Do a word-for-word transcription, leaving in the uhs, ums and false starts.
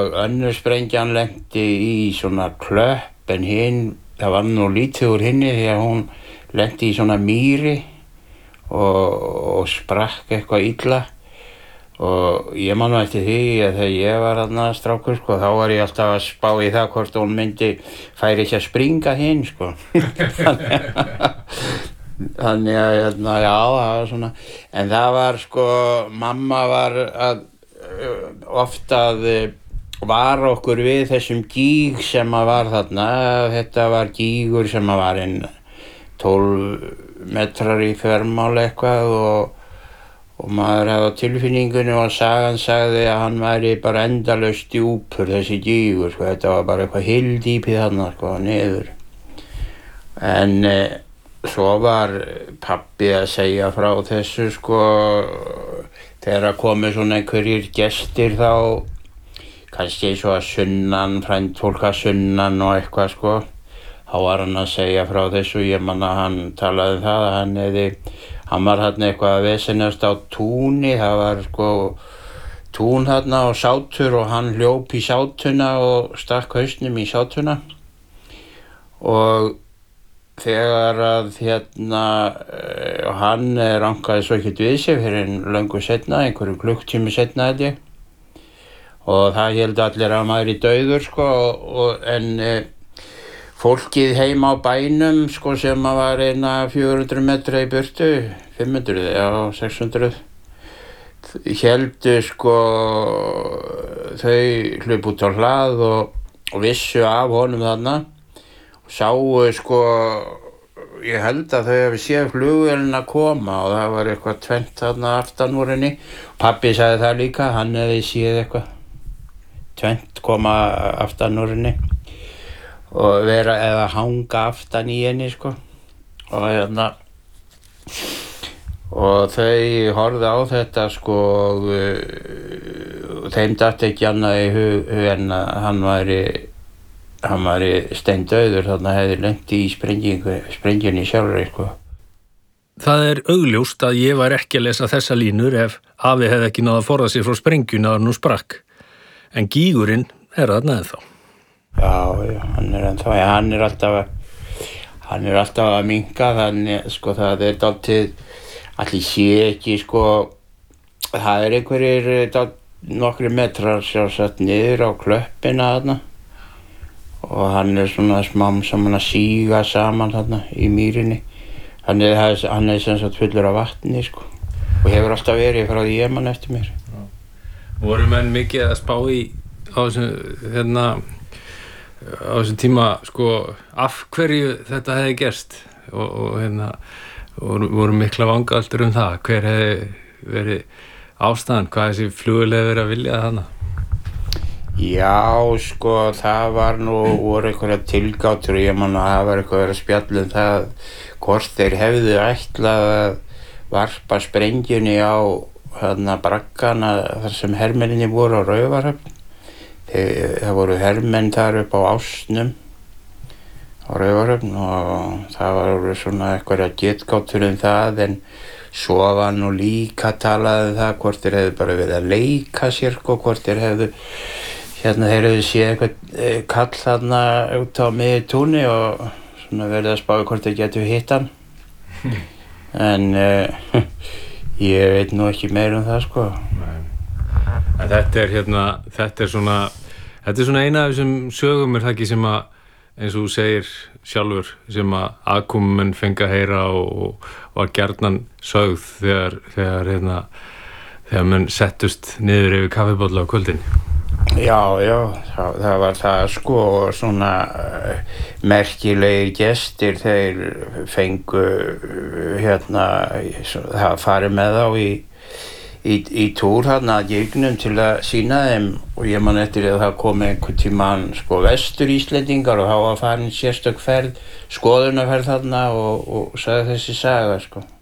og önnur sprengjan lenti í svona klöpp en hinn, það var nú lítið úr hinni því að hún lenti í svona mýri og, og sprakk eitthvað illa og ég man nú eftir því að þegar ég var þarna strákur sko, þá var ég alltaf að spá í það hvort hún myndi færi ekki að springa hinn sko. Þannig að hérna, já, það var svona, en það var sko, mamma var að oft að var okkur við þessum gíg sem að var þarna, þetta var gígur sem að var inn tólf metrar í þvermál eitthvað og og maður hefði á tilfinningunni og sagan sagði að hann væri bara endalaust djúpur þessi gígur sko, þetta var bara eitthvað hyldýpið þarna sko, niður en eh, svo var pabbi að segja frá þessu sko þegar komu svona einhverjir gestir þá kannski svo að sunnan, frændfólk að sunnan og eitthvað sko þá var hann að segja frá þessu, ég man að hann talaði um það að hann hefði hann var þarna eitthvað að vesenast á túni, það var sko tún þarna og sátur og hann hljóp í sátuna og stakk hausnum í sátuna og þegar að hérna uh, hann rankaði svo ekkert við sig fyrir löngu setna, einhverju klukktími setna held ég og það héldu allir að maður í dauður sko og, en uh, fólkið heima á bænum sko sem að var eina fjögur hundruð metra í burtu, fimm hundruð, já, sex hundruð héldu sko þau hlupu út á hlað og, og vissu af honum þarna og sáu sko ég held að þau hafi séð flugvélina koma og það var eitthvað tvennt þarna aftan úr henni pabbi sagði það líka, hann hefði séð eitthvað tvennt koma aftan úr henni og vera eða hanga aftan í henni sko og hérna og þau horfðu á þetta sko og uh, þeim datt ekki annað í hug en að hann væri hann væri steindauður þarna hefði lent í sprengingu sprengjunni sjálfri sko. Það er augljóst að ég var ekki að lesa þessa línur ef afi hefði ekki náð að forða sig frá sprengjuna að nú sprakk en gígurinn er þarna ennþá. Já, já, hann er ennþá, ja, hann er alltaf að, hann er alltaf að minnka, þannig, sko, það er dálítið, allir sé ekki, sko, það er einhverjir nokkri metrar sjálfsagt niður á klöppina þarna og hann er svona smám saman að síga saman þarna í mýrinni, hann er, hann er sem sagt fullur af vatni, sko, og hefur alltaf verið frá því ég man eftir mér. Já. Voru menn mikið að spá í á þessum, hérna, á þessum tíma sko af hverju þetta hefði gerst og, og hérna voru, voru mikla vangaldur um það hver hefði verið ástæðan, hvað þessi flugvél hefði verið að vilja þarna? Já sko það var nú voru einhverja tilgátur og ég man að það var eitthvað verið að spjalla um það hvort þeir hefðu ætlað að varpa sprengjunni á hérna braggana þar sem hermenninni voru á Raufarhöfn. Það voru hermenn þar upp á Ásnum á Raufarhöfn og það var svona eitthvað getgátur um það en svo var nú líka talað um það hvort þeir hefðu bara verið að leika sér og hvort þeir hefðu hérna þeir hefðu séð eitthvað kall þarna út á miðju túni og svona verið að spá hvort þeir getu hitt hann en uh, ég veit nú ekki meir um það sko. Nei. En þetta er hérna, þetta er svona, þetta er svona eina af þessum sögum er það ekki sem að, eins og þú segir sjálfur, sem að aðkomumenn fengi að heyra og, og var gjarnan sögð þegar, þegar hérna, þegar menn settust niður yfir kaffibolla á kvöldin. Já, já, það, það var það sko og svona uh, merkilegir gestir þeir fengu uh, hérna, það farið með þá í Í, í túr þarna að gígnum til að sýna þeim og ég man eftir að það kom einhvern tímann sko vestur Íslendingar og þá var farin sérstök ferð, skoðunarferð þarna og, og sagði þessi saga sko.